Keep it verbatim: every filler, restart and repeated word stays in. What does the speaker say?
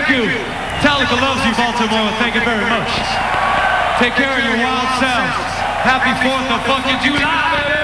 you. Metallica loves you, Baltimore. Thank you very much. Take care of your wild selves. Happy fourth of fucking July, baby.